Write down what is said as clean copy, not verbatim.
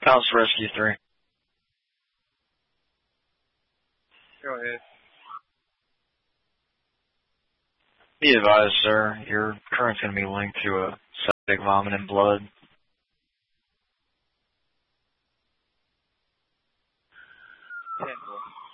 House Rescue 3. Go ahead. Be advised, sir, your current's going to be linked to a septic, vomit, and blood. 10-4.